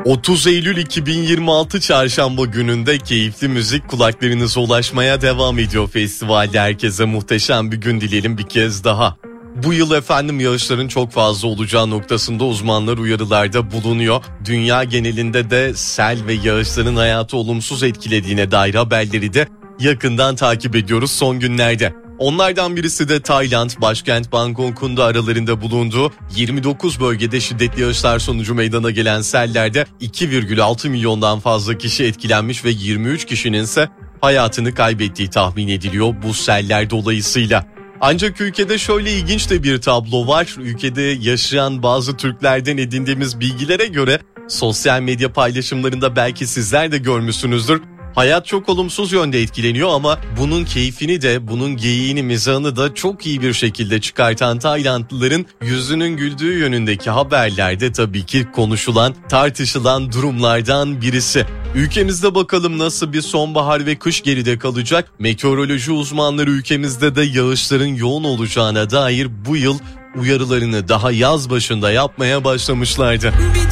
30 Eylül 2026 Çarşamba gününde keyifli müzik kulaklarınıza ulaşmaya devam ediyor festivalde. Herkese muhteşem bir gün dileyelim bir kez daha. Bu yıl yağışların çok fazla olacağı noktasında uzmanlar uyarılarda bulunuyor. Dünya genelinde de sel ve yağışların hayatı olumsuz etkilediğine dair haberleri de yakından takip ediyoruz son günlerde. Onlardan birisi de Tayland, başkent Bangkok'un da aralarında bulunduğu 29 bölgede şiddetli yağışlar sonucu meydana gelen sellerde 2,6 milyondan fazla kişi etkilenmiş ve 23 kişinin ise hayatını kaybettiği tahmin ediliyor bu seller dolayısıyla. Ancak ülkede şöyle ilginç de bir tablo var. Ülkede yaşayan bazı Türklerden edindiğimiz bilgilere göre sosyal medya paylaşımlarında belki sizler de görmüşsünüzdür. Hayat çok olumsuz yönde etkileniyor ama bunun keyfini de, bunun geyiğini, mizahını da çok iyi bir şekilde çıkartan Taylandlıların yüzünün güldüğü yönündeki haberlerde tabii ki konuşulan, tartışılan durumlardan birisi. Ülkemizde bakalım nasıl bir sonbahar ve kış geride kalacak? Meteoroloji uzmanları ülkemizde de yağışların yoğun olacağına dair bu yıl uyarılarını daha yaz başında yapmaya başlamışlardı.